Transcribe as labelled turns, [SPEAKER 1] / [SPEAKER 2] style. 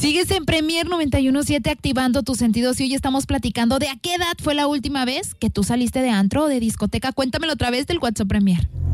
[SPEAKER 1] Sigues en Premier 91.7 activando tus sentidos y hoy estamos platicando de a qué edad fue la última vez que tú saliste de antro o de discoteca. Cuéntamelo otra vez del WhatsApp Premier.